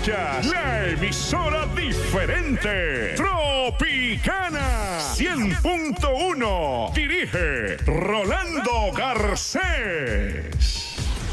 escuchas la emisora diferente, Tropicana 100.1. Dirige Rolando Garcés.